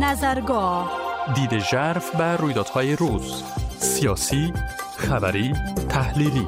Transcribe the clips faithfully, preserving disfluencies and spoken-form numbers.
نظرگاه، دید ژرف بر رویدادهای روز، سیاسی، خبری، تحلیلی.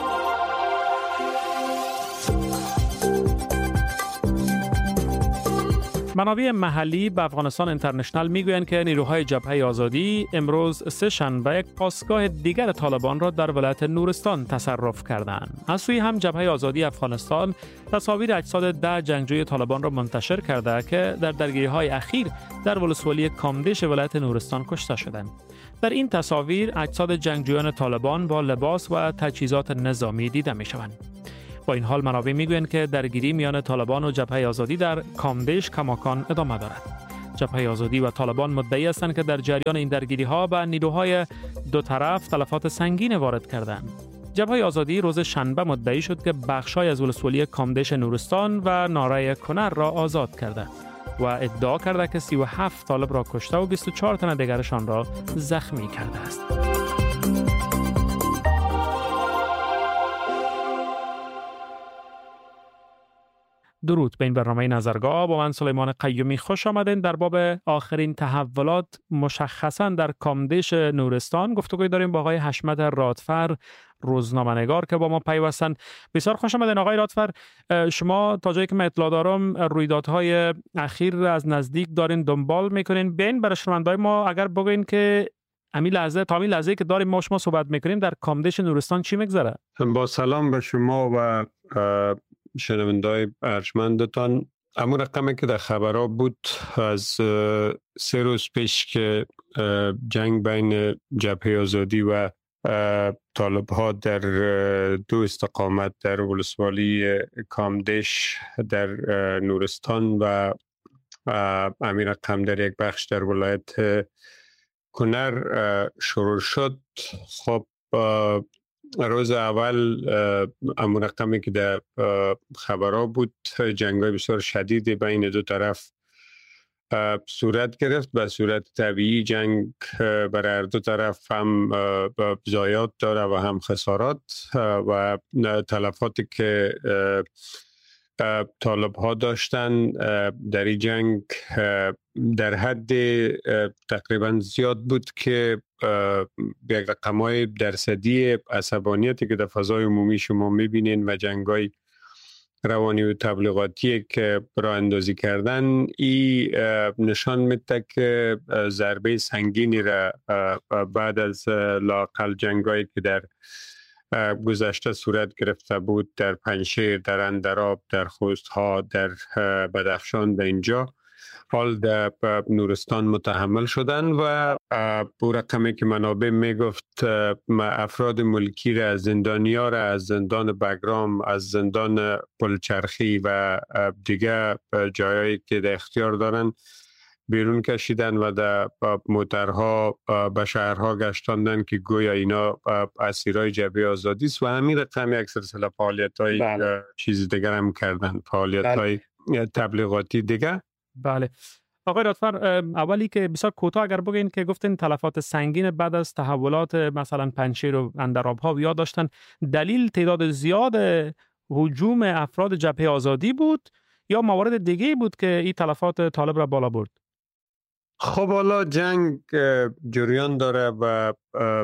منابع محلی به افغانستان اینترنشنال میگویند که نیروهای جبهه آزادی امروز سه شنبه یک پاسگاه دیگر طالبان را در ولایت نورستان تصرف کردند. از سوی هم جبهه آزادی افغانستان تصاویر اجساد ده جنگجوی طالبان را منتشر کرده که در درگیری‌های اخیر در ولسوالی کامدش ولایت نورستان کشته شدند. در این تصاویر اجساد جنگجویان طالبان با لباس و تجهیزات نظامی دیده می‌شوند. با این حال منابع میگویند که درگیری میان طالبان و جبهه آزادی در کامدش کماکان ادامه دارد. جبهه آزادی و طالبان مدعی هستند که در جریان این درگیری ها به نیروهای دو طرف تلفات سنگین وارد کردند. جبهه آزادی روز شنبه مدعی شد که بخشای از ولسوالی کامدش نورستان و ناره کنر را آزاد کرده و ادعا کرده که سی و هفت طالب را کشته و بیست و چهار تن دیگرشان را زخمی کرده است. درود به این برنامه نظرگاه. با من سلیمان قیومی خوش آمدین. در باب آخرین تحولات مشخصا در کامدش نورستان گفتگوی داریم با آقای حشمت رادفر، روزنامه‌نگار که با ما پیوستن. بسیار خوش آمدین آقای رادفر. شما تا جایی که من اطلاع دارم رویدادهای اخیر از نزدیک دارین دنبال میکنین. بین برای شنونده‌های ما اگر بگوین که امی لحظه تا امی لحظه که داریم ما شما صحبت میکنیم در کامدش نورستان چی میگذره؟ با سلام به شما و شنونده‌های ارجمندتان. امون رقمی که در خبرها بود از سه روز پیش که جنگ بین جبهه آزادی و طالب ها در دو استقامت در ولسوالی کامدش در نورستان و امین رقم در یک بخش در ولایت کنر شروع شد. خب روز اول امون رقمی که در خبرها بود جنگ‌های بسیار شدید بین دو طرف صورت گرفت. به صورت طبیعی جنگ برای دو طرف هم ضایعات داره و هم خسارات و تلفاتی که طالب ها داشتن در این جنگ در حد تقریبا زیاد بود که یک رقم‌های درصدی عصبانیتی که در فضای عمومی شما می‌بینین و جنگ‌های روانی و تبلیغاتی که راه اندازی کردن ای نشان میده که ضربه سنگینی را بعد از لااقل جنگ‌هایی که در گذشته صورت گرفته بود در پنجشیر، در اندراب، در خوست‌ها، در بدخشان به اینجا حال در نورستان متحمل شدن و با رقمی که منابع میگفت افراد ملکی را از زندانیا را از زندان بگرام، از زندان پلچرخی و دیگه جایایی که در اختیار دارن بیرون کشیدن و در موترها به شهرها گشتاندن که گویا اینا اسیرای جبهه آزادی است و همین رقم یک سلسله فعالیت‌های چیز دیگر هم کردن، فعالیت‌های تبلیغاتی دیگه. بله آقای رادفر، اولی که بسیار کوتاه اگر بگین که گفتین تلفات سنگین بعد از تحولات مثلا پنجشیر و اندراب ها یا داشتن، دلیل تعداد زیاد هجوم افراد جبهه آزادی بود یا موارد دیگه بود که این تلفات طالب را بالا برد؟ خب حالا جنگ جریان داره و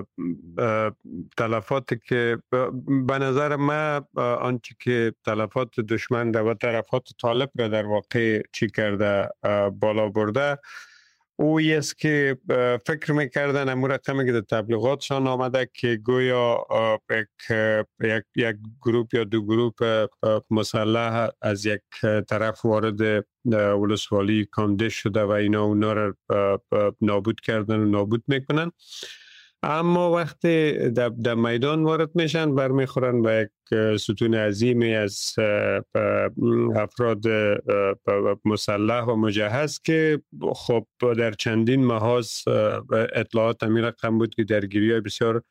تلفاتی که به نظر من آنچه که تلفات دشمن و طرفات طالب را در واقع چی کرده بالا برده او است که فکر میکردن امور رقمی که در تبلیغاتشان آمده که گویا یک, یک, یک گروپ یا دو گروپ مسلح از یک طرف وارد ولسوالی کامدش شده و اینا اونا را نابود کردن و نابود میکنن، اما وقتی در, در میدان وارد میشن برمیخورن به یک ستون عظیمی از افراد مسلح و مجهز که خب در چندین محاذ اطلاعات همین رقم بود که درگیری های بسیار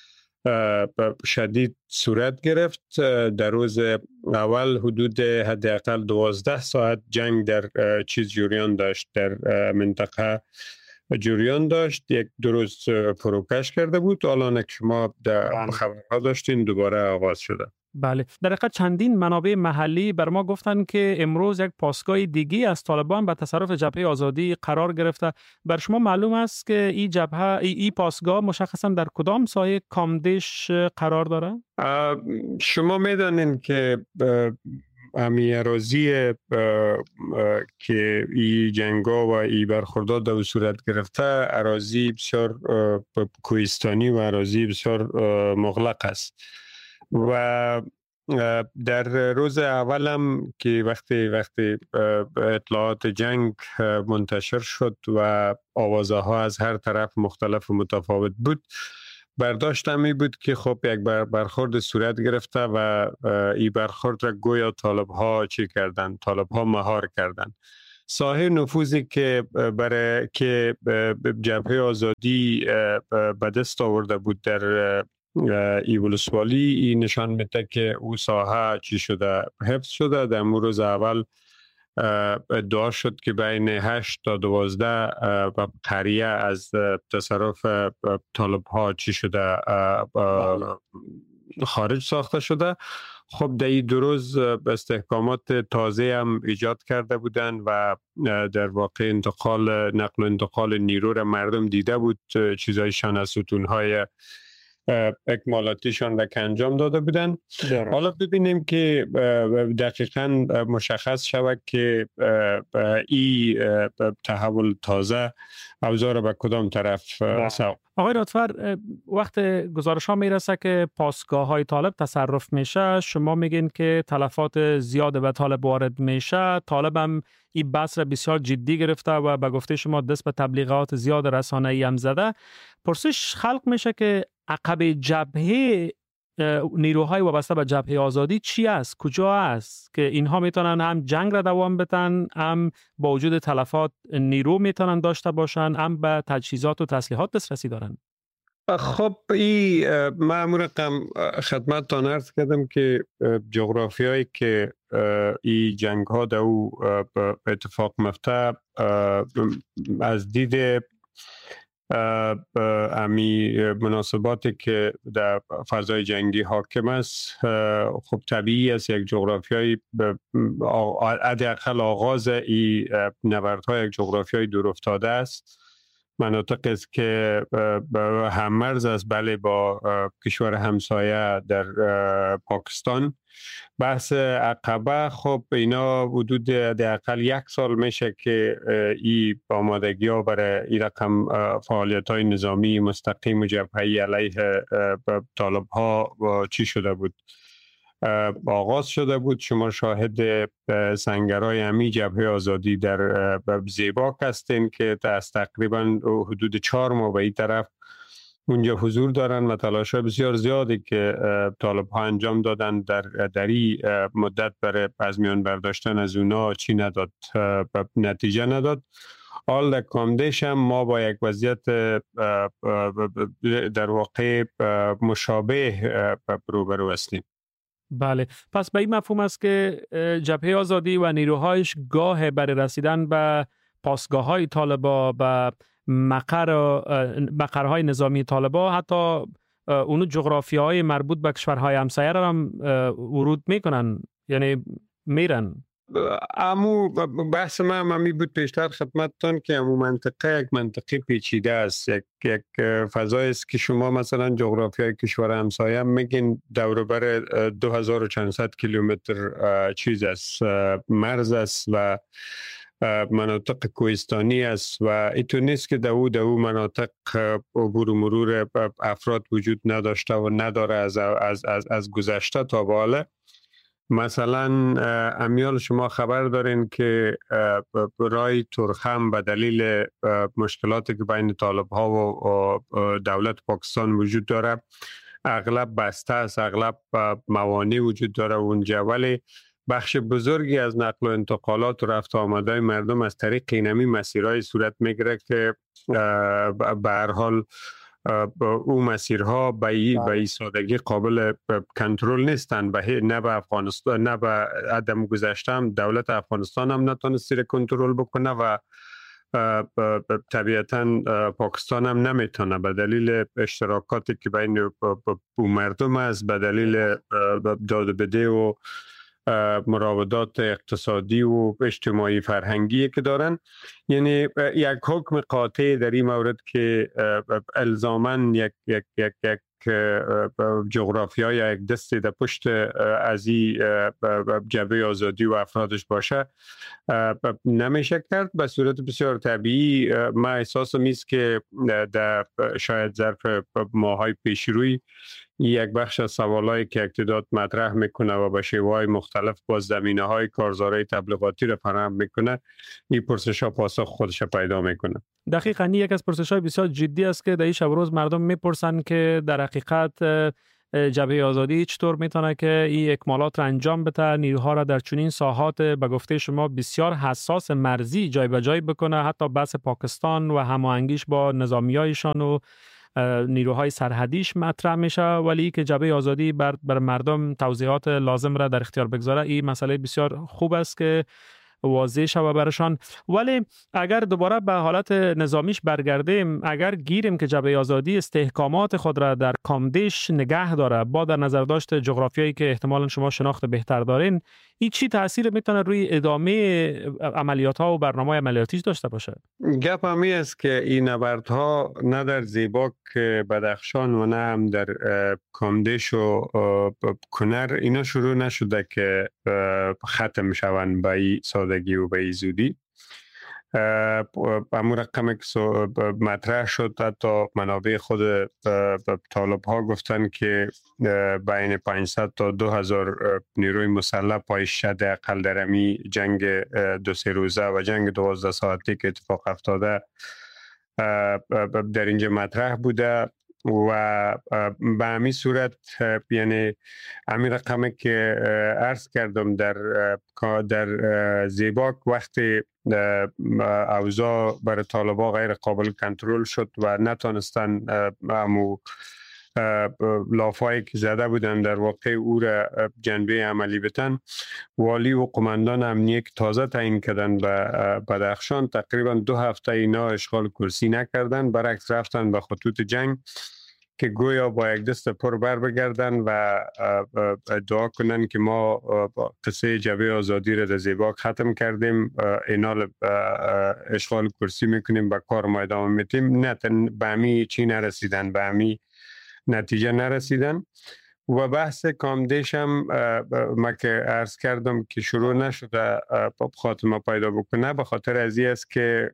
شدید صورت گرفت. در روز اول حدود حداقل دوازده ساعت جنگ در چیز جریان داشت، در منطقه جریان داشت. یک دو روز فروکش کرده بود، الان که شما در خبرها داشتین دوباره آغاز شده. بله، در حقیقت چندین منابع محلی بر ما گفتند که امروز یک پاسگاه دیگی از طالبان به تصرف جبهه آزادی قرار گرفته. بر شما معلوم است که این جبهه این ای پاسگاه مشخصا در کدام سایه کامدش قرار داره؟ شما میدانید که امی اراضی که ای جنگا و ای برخوردات در صورت گرفته اراضی بسیار کوهستانی و اراضی بسیار مغلق است و در روز اولم که وقتی وقتی اطلاعات جنگ منتشر شد و آوازه ها از هر طرف مختلف و متفاوت بود، برداشتم می بود که خب یک برخورد صورت گرفته و این برخورد را گویا طالب ها چی کردن؟ طالب ها مهار کردن. ساحه نفوذی که برای که جبهه آزادی به دست آورده بود در ای ولسوالی، این نشان میده که او ساحه چی شده؟ حفظ شده. در روز اول ادعا شد که بین هشت تا دوازده قریه از تصرف طالب ها چی شده؟ خارج ساخته شده. خب در این دو روز استحکامات تازه هم ایجاد کرده بودند و در واقع انتقال نقل و انتقال نیرو را مردم دیده بود، چیزایشان از ستونهای اکمالاتیشان را که انجام داده بودن. حالا ببینیم که دقیقاً مشخص شود که این تحول تازه اوضاع به کدام طرف سوق. آقای رادفر، وقت گزارش ها میرسه که پاسگاه های طالب تصرف میشه، شما میگین که تلفات زیاد به طالب وارد میشه. طالب هم این بحث را بسیار جدی گرفته و به گفته شما دست به تبلیغات زیاد رسانه‌ای هم زده. پرسش خلق میشه که عقب جبهه نیروهای وابسته به جبهه آزادی چی است؟ کجا است که اینها میتونن هم جنگ را دوام بدن، هم با وجود تلفات نیرو میتونن داشته باشن، هم به تجهیزات و تسلیحات دسترسی دارن؟ خب این معمول خدمتتان عرض کردم که جغرافیایی که این جنگ ها در او اتفاق مفته از دید امی مناسباتی که در فضای جنگی حاکم است، خب طبیعی است یک جغرافیایی حداقل آغاز این نبردهای یک جغرافیای دور افتاده است. مناطق است که هم مرز است بله با کشور همسایه در پاکستان. بحث عقبه خب اینا حدود حداقل یک سال میشه که این آمادگی ها برای این رقم فعالیت های نظامی مستقیم و جبهه‌ای علیه طالب ها چی شده بود؟ آغاز شده بود. شما شاهد سنگرهای امی جبهه آزادی در زیباک هستین که از تقریبا حدود چهار ماه به این طرف اونجا حضور دارن و تلاش بسیار زیادی که طالب ها انجام دادن در دری مدت برای از میان برداشتن از اونا چی نداد، نتیجه نداد. حال در کامدش هم ما با یک وضعیت در واقع مشابه روبرو هستیم. بله، پس به این مفهوم است که جبهه آزادی و نیروهایش گاه برای رسیدن به پاسگاه های طالبا، به مقر مقرهای نظامی طالبا، حتی اونو جغرافی های مربوط به کشورهای همسایه را هم ورود میکنن، یعنی میرن. امو بحث من همی بود پیشتر خدمتتان که امو منطقه یک منطقه پیچیده است، یک یک فضای است که شما مثلا جغرافیای کشور همسایه میگین دور بر دو هزار و چندصد کیلومتر چیز است، مرز است و مناطق کوهستانی است و ایتو نیست که دو دو مناطق عبور و مرور افراد وجود نداشته و نداره از از از, از گذشته تا به حال. مثلا امیال شما خبر دارین که رای ترخم به دلیل مشکلاتی که بین طالب ها و دولت پاکستان وجود داره اغلب بسته است، اغلب موانع وجود داره اونجا، ولی بخش بزرگی از نقل و انتقالات و رفت آمده مردم از طریق اینمی مسیرهای صورت میگیره که به هر حال او مسیرها به این سادگی قابل کنترل نیستن، به نه به افغانستان نه به عدم گذشته هم دولت افغانستان هم نتونسته کنترل بکنه و طبیعتاً پاکستان هم نمیتونه به دلیل اشتراکاتی که بین مردم است، به دلیل داد و بده و مراودات اقتصادی و اجتماعی فرهنگی که دارن، یعنی یک حکم قاطع در این مورد که الزاماً یک یک یک یک جغرافیا یا یک دستی در پشت از این جبهه آزادی و افرادش باشه نمیشه کرد. به صورت بسیار طبیعی ما احساس میست که در شاید ظرف ماهای پیش روی یک بخش از سوالایی که اقتدار مطرح میکنه و به شیوه‌های مختلف با زمینه‌های کارزاری تبلیغاتی را فراهم میکنه، این پرسش‌ها پاسخ خودش پیدا میکنه. دقیقاً یک از پرسش‌های بسیار جدی است که در این شب و روز مردم میپرسن که در حقیقت جبهه آزادی چطور میتونه که این اکمالات را انجام بده، نیروها را در چنین ساحات به گفته شما بسیار حساس مرزی جای به جای بکنه، حتی بحث پاکستان و هماهنگیش با نظامیایشان و نیروهای سرحدیش مطرح میشه، ولی که جبهه آزادی بر, بر مردم توضیحات لازم را در اختیار بگذاره. این مسئله بسیار خوب است که واضح شود برشان. ولی اگر دوباره به حالت نظامیش برگردیم، اگر گیریم که جبهه آزادی استحکامات خود را در کامدیش نگه داره با در نظر داشت جغرافیایی که احتمالاً شما شناخت بهتر دارین، این چی تأثیر میتونه روی ادامه عملیات ها و برنامه عملیاتیش داشته باشه؟ گپ همی است که این نبردها نه در زیباک بدخشان و نه هم در کامدیش و کنر اینا شروع نشده که ختم شوند به این سادگی و به این زودی. امور رقمی که مطرح شد، حتی منابع خود طالب ها گفتن که بین پانصد تا دو هزار نیروی مسلح پایش حداقل در امی جنگ دو سه روزه و جنگ دوازده ساعتی که اتفاق افتاده در اینجا مطرح بوده و به همین صورت یعنی همین رقمی که عرض کردم در در زیباک وقتی اوضاع برای طالبان غیر قابل کنترل شد و نتونستن امو لافایی که زده بودن در واقع او را جنبه عملی بتن، والی و قماندان امنیه که تازه تعیین کردن به بدخشان تقریبا دو هفته اینا اشغال کرسی نکردن، برعکس رفتن به خطوط جنگ که گویا با یک دست پر بر بگردن و دعا کنن که ما قصه جبهه آزادی را در زیباک ختم کردیم، اینال اشغال کرسی میکنیم، با کار ما ادامه میتیم. نه به همی چی نرسیدن، به همی نتیجه نرسیدن. و بحث کامدیش هم ما که عرض کردم که شروع نشده خاتمه پیدا بکنه، به خاطر از این است که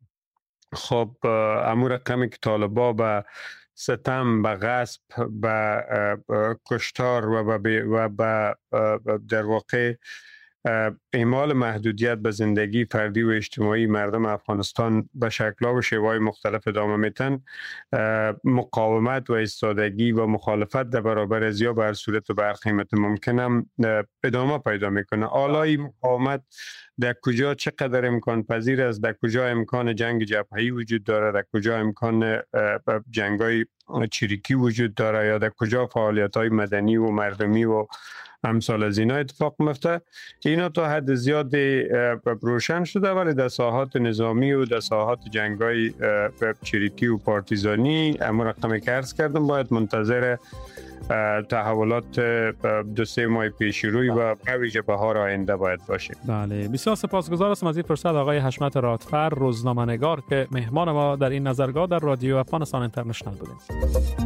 خب امور رقمی که طالبا به ستم، به غصب، به کشتار و به و به در واقع اعمال محدودیت به زندگی فردی و اجتماعی مردم افغانستان به شکل‌ها و شیوه‌های مختلف ادامه میتن، مقاومت و ایستادگی و مخالفت در برابر از یا به هر صورت و به هر قیمت ممکن هم ادامه پیدا میکنه. آلای مقاومت در کجا چقدر امکان پذیر است، در کجا امکان جنگ جبهه‌ای وجود داره، در کجا امکان جنگ‌های چریکی وجود داره، یا در کجا فعالیت‌های مدنی و مردمی و امثال از اینا اتفاق میفته، اینا تا حد زیاد روشن شده، ولی در ساحات نظامی و در ساحات جنگ‌های چریکی و پارتیزانی امور رقمی که عرض کردم باید منتظر تحولات دو سه ماه پیش روی و بویژه بهار آینده باید باشه. بله، بسیار سپاسگزار هستم از این فرصت آقای حشمت رادفر، روزنامه‌نگار که مهمان ما در این نظرگاه در رادیو افغانستان اینترنشنال بودیم.